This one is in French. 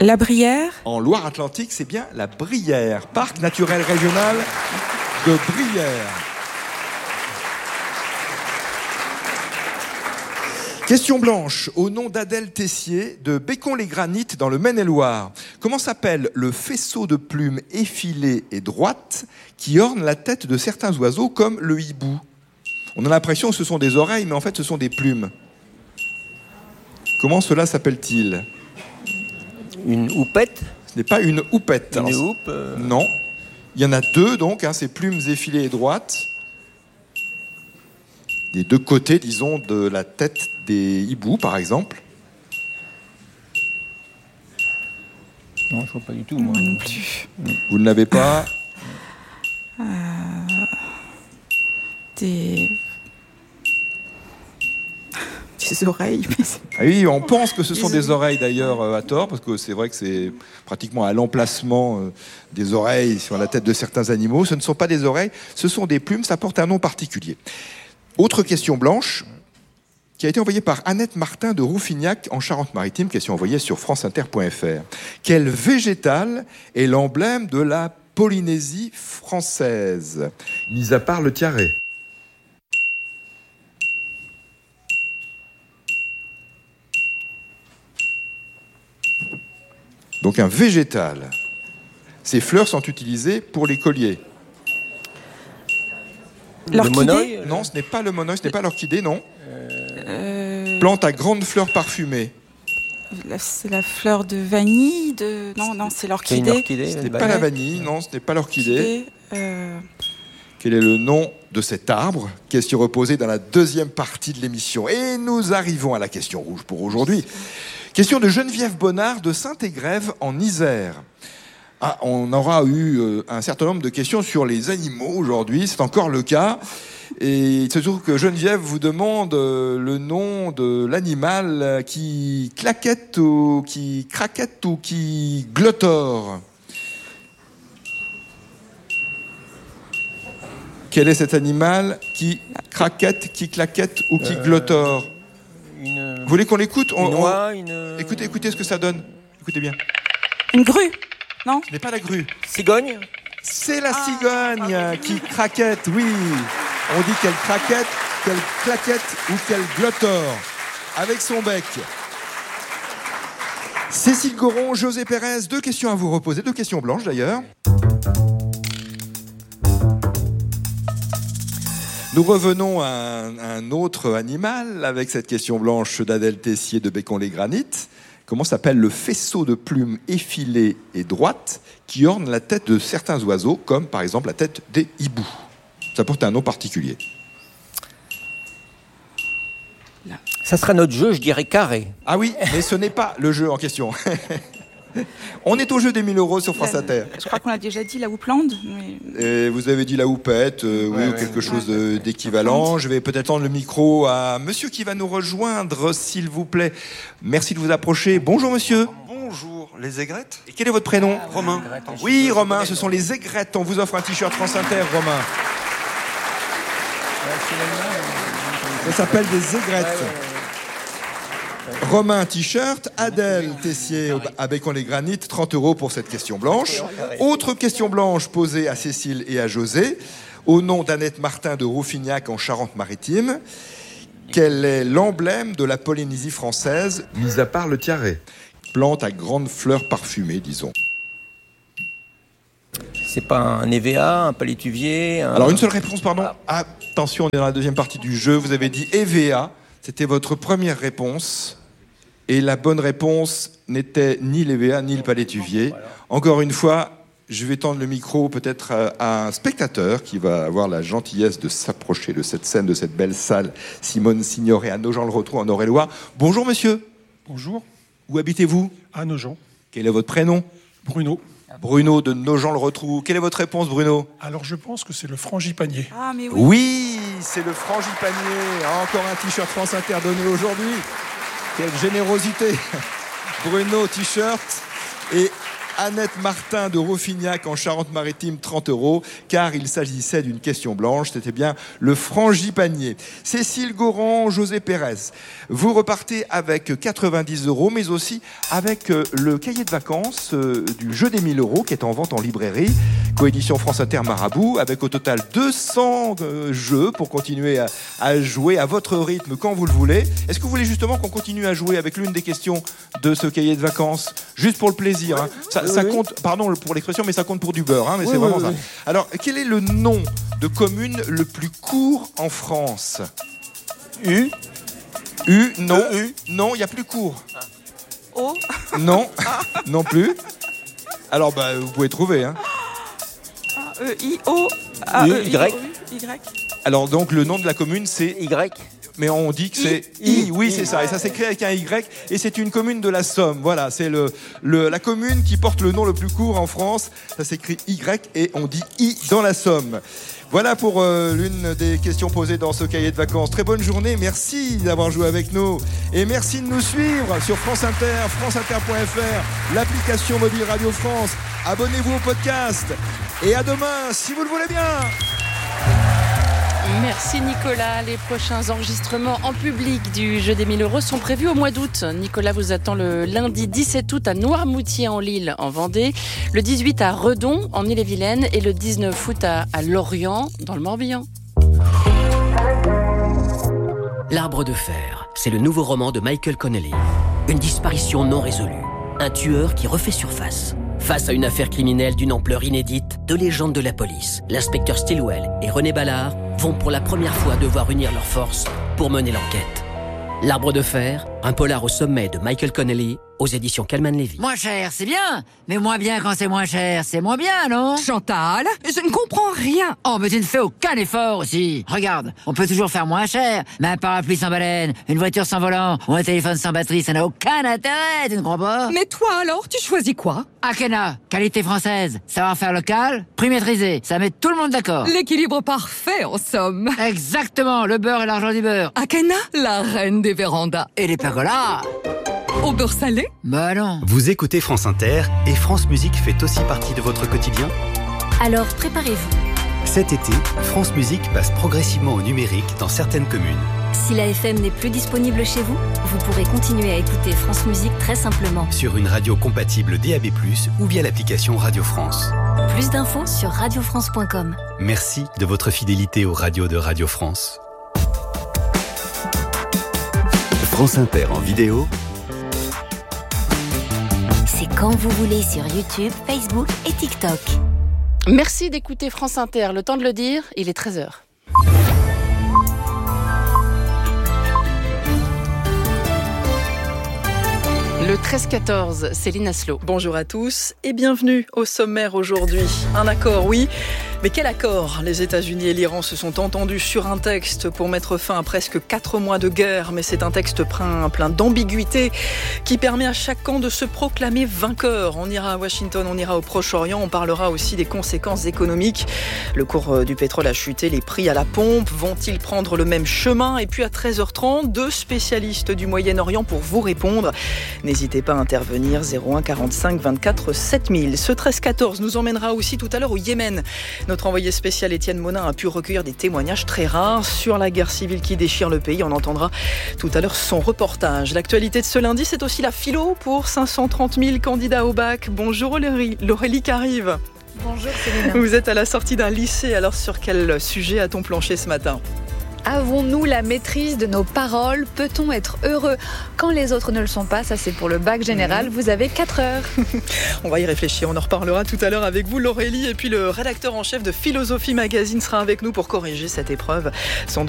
La Brière. En Loire-Atlantique, c'est bien la Brière, parc naturel régional de Brière. Question blanche, au nom d'Adèle Tessier, de Bécon-les-Granites dans le Maine-et-Loire. Comment s'appelle le faisceau de plumes effilées et droites qui orne la tête de certains oiseaux comme le hibou? On a l'impression que ce sont des oreilles, mais en fait ce sont des plumes. Comment cela s'appelle-t-il? Une houppette? Ce n'est pas une houppette. Une houppe Non. Il y en a deux, donc, ces plumes effilées et droites. Des deux côtés, disons, de la tête des hiboux, par exemple. Non, je vois pas du tout, moi. Moi non plus. Vous ne l'avez pas? Des oreilles. Ah oui, on pense que ce sont des oreilles d'ailleurs à tort, parce que c'est vrai que c'est pratiquement à l'emplacement des oreilles sur la tête de certains animaux. Ce ne sont pas des oreilles, ce sont des plumes, ça porte un nom particulier. Autre question blanche qui a été envoyée par Annette Martin de Rouffignac en Charente-Maritime, question envoyée sur franceinter.fr. Quel végétal est l'emblème de la Polynésie française, mis à part le tiaret? Donc un végétal. Ces fleurs sont utilisées pour les colliers. L'orchidée? Non, ce n'est pas le monoï, ce n'est pas l'orchidée, non. Plante à grandes fleurs parfumées. C'est la fleur de vanille de... Non, c'est l'orchidée. Ce n'est pas la vanille, non, ce n'est pas l'orchidée. Quel est le nom de cet arbre? Question reposée dans la deuxième partie de l'émission. Et nous arrivons à la question rouge pour aujourd'hui. Question de Geneviève Bonnard de Saint-Égrève en Isère. On aura eu un certain nombre de questions sur les animaux aujourd'hui, c'est encore le cas. Et il se trouve que Geneviève vous demande le nom de l'animal qui claquette ou qui craquette ou qui glottore. Quel est cet animal qui craquette, qui claquette ou qui glottore? Vous voulez qu'on l'écoute? Écoutez ce que ça donne. Écoutez bien. Une grue? Non? Ce n'est pas la grue. Cigogne? C'est la cigogne qui craquette, oui. On dit qu'elle craquette, qu'elle claquette ou qu'elle glottore avec son bec. Cécile Goron, José Pérez, deux questions à vous reposer, deux questions blanches d'ailleurs. Nous revenons à un autre animal avec cette question blanche d'Adèle Tessier de Bécon-les-Granites. Comment s'appelle le faisceau de plumes effilées et droites qui orne la tête de certains oiseaux, comme par exemple la tête des hiboux? Ça porte un nom particulier. Ça sera notre jeu, je dirais carré. Ah oui, mais ce n'est pas le jeu en question. On est au jeu des 1000 € sur France Inter. Je crois qu'on l'a déjà dit, la houppelande. Et vous avez dit la houppette, oui, ou quelque chose d'équivalent. Je vais peut-être tendre le micro à monsieur qui va nous rejoindre, s'il vous plaît. Merci de vous approcher. Bonjour monsieur. Bonjour, les aigrettes. Et quel est votre prénom? Romain. Oui, Romain, ce sont les aigrettes. On vous offre un t-shirt France Inter, Romain. Ça s'appelle des aigrettes. Romain, t-shirt. Adèle Tessier à Bécon-les-Granites, 30 € pour cette question blanche. Autre question blanche posée à Cécile et à José, au nom d'Annette Martin de Rouffignac en Charente-Maritime. Quel est l'emblème de la Polynésie française, mis à part le tiaret? Plante à grandes fleurs parfumées, disons. C'est pas un EVA, un palétuvier Alors une seule réponse, pardon. Attention, on est dans la deuxième partie du jeu. Vous avez dit EVA. C'était votre première réponse. Et la bonne réponse n'était ni l'EVA ni le palétuvier. Encore une fois, je vais tendre le micro peut-être à un spectateur qui va avoir la gentillesse de s'approcher de cette scène, de cette belle salle. Simone Signoret à Nogent-le-Rotrou en Eure-et-Loire. Bonjour monsieur. Bonjour. Où habitez-vous? À Nogent. Quel est votre prénom? Bruno. Bruno de Nogent-le-Rotrou. Quelle est votre réponse, Bruno? Alors je pense que c'est le frangipanier. Ah mais oui. Oui, c'est le frangipanier. Encore un t-shirt France Inter donné aujourd'hui. Quelle générosité. Bruno, t-shirt. Et Annette Martin de Rofignac en Charente-Maritime, 30 €, car il s'agissait d'une question blanche. C'était bien le frangipanier. Cécile Goran, José Pérez, vous repartez avec 90 €, mais aussi avec le cahier de vacances du jeu des 1000 € qui est en vente en librairie. Coédition France Inter Marabout, avec au total 200 jeux pour continuer à jouer à votre rythme quand vous le voulez. Est-ce que vous voulez justement qu'on continue à jouer avec l'une des questions de ce cahier de vacances, juste pour le plaisir, hein. Ça compte, pardon pour l'expression, mais ça compte pour du beurre, hein, mais c'est vraiment ça. Alors, quel est le nom de commune le plus court en France? Non, non, il y a plus court. O. Non, non plus. Alors, vous pouvez trouver, hein. E-I-O. Y. Alors donc le nom de la commune c'est Y. Mais on dit que c'est I. Oui, c'est ça. Et ça s'écrit avec un Y. Et c'est une commune de la Somme. Voilà, c'est la commune qui porte le nom le plus court en France. Ça s'écrit Y et on dit I dans la Somme. Voilà pour l'une des questions posées dans ce cahier de vacances. Très bonne journée. Merci d'avoir joué avec nous. Et merci de nous suivre sur France Inter, franceinter.fr, l'application mobile Radio France. Abonnez-vous au podcast. Et à demain, si vous le voulez bien. Merci Nicolas. Les prochains enregistrements en public du jeu des 1000 € sont prévus au mois d'août. Nicolas vous attend le lundi 17 août à Noirmoutier-en-l'Île en Vendée, le 18 à Redon en Ille-et-Vilaine et le 19 août à Lorient dans le Morbihan. L'Arbre de fer, c'est le nouveau roman de Michael Connelly. Une disparition non résolue. Un tueur qui refait surface. Face à une affaire criminelle d'une ampleur inédite, deux légendes de la police, l'inspecteur Stilwell et René Ballard, vont pour la première fois devoir unir leurs forces pour mener l'enquête. L'Arbre de fer, un polar au sommet de Michael Connelly, aux éditions Calman Levy. Moins cher, c'est bien, mais moins bien quand c'est moins cher, c'est moins bien, non? Chantal, je ne comprends rien. Oh, mais tu ne fais aucun effort aussi. Regarde, on peut toujours faire moins cher, mais un parapluie sans baleine, une voiture sans volant ou un téléphone sans batterie, ça n'a aucun intérêt, tu ne crois pas? Mais toi alors, tu choisis quoi? Akena, qualité française, savoir-faire local, prix maîtrisé, ça met tout le monde d'accord. L'équilibre parfait en somme. Exactement, le beurre et l'argent du beurre. Akena, la reine des vérandas. Et les pergolas. Au beurre salé? Bah non. Vous écoutez France Inter et France Musique fait aussi partie de votre quotidien? Alors préparez-vous. Cet été, France Musique passe progressivement au numérique dans certaines communes. Si la FM n'est plus disponible chez vous, vous pourrez continuer à écouter France Musique très simplement. Sur une radio compatible DAB+, ou via l'application Radio France. Plus d'infos sur radiofrance.com. Merci de votre fidélité aux radios de Radio France. France Inter en vidéo. C'est quand vous voulez sur YouTube, Facebook et TikTok. Merci d'écouter France Inter. Le temps de le dire, il est 13h. Le 13-14, Céline Aslo. Bonjour à tous et bienvenue au sommaire aujourd'hui. Un accord, oui, mais quel accord? Les États-Unis et l'Iran se sont entendus sur un texte pour mettre fin à presque 4 mois de guerre, mais c'est un texte plein d'ambiguïté qui permet à chaque camp de se proclamer vainqueur. On ira à Washington, on ira au Proche-Orient, on parlera aussi des conséquences économiques. Le cours du pétrole a chuté, les prix à la pompe vont-ils prendre le même chemin? Et puis à 13h30, 2 spécialistes du Moyen-Orient pour vous répondre. N'hésitez pas à intervenir, 01 45 24 7000. Ce 13-14 nous emmènera aussi tout à l'heure au Yémen. Notre envoyé spécial Étienne Monin a pu recueillir des témoignages très rares sur la guerre civile qui déchire le pays. On entendra tout à l'heure son reportage. L'actualité de ce lundi, c'est aussi la philo pour 530 000 candidats au bac. Bonjour Laurélie Carive. Bonjour Céline. Vous êtes à la sortie d'un lycée, alors sur quel sujet a-t-on planché ce matin ? Avons-nous la maîtrise de nos paroles? Peut-on être heureux quand les autres ne le sont pas? Ça, c'est pour le bac général. Vous avez 4 heures. On va y réfléchir. On en reparlera tout à l'heure avec vous, Laurélie. Et puis le rédacteur en chef de Philosophie Magazine sera avec nous pour corriger cette épreuve.